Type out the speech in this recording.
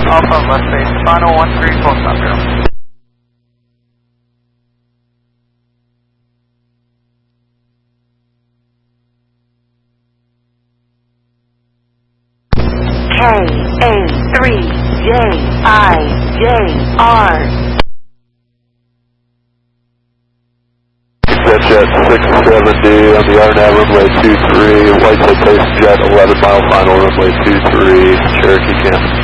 Alpha left base, final 13 full stop zero. KA3JIJR. Jet 670 on the RNAV runway 23, White Citation Jet 11 mile final runway 23, Cherokee Camp.